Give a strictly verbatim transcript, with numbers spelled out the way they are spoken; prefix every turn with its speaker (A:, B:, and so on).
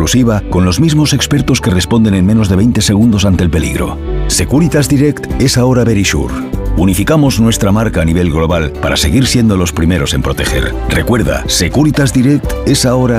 A: exclusiva con los mismos expertos que responden en menos de veinte segundos ante el peligro. Securitas Direct es ahora Verisure. Unificamos nuestra marca a nivel global para seguir siendo los primeros en proteger. Recuerda, Securitas Direct es ahora